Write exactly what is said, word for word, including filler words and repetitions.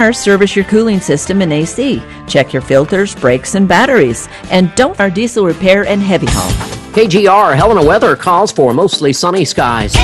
Our service your cooling system and A C. Check your filters, brakes, and batteries. And don't our diesel repair and heavy haul. K G R Helena Weather calls for mostly sunny skies.